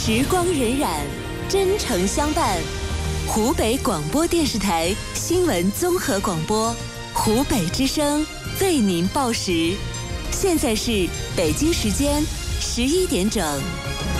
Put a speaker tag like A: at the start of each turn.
A: 时光荏苒，真诚相伴。湖北广播电视台新闻综合广播，湖北之声为您报时。现在是北京时间11点整。